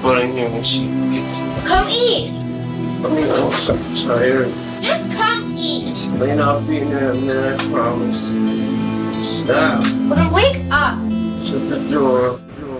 put in here when she gets it. Come eat. I'm so tired. Just come eat. Ain't not being there, man, I promise. Stop. Well, then wake up. Shut the door.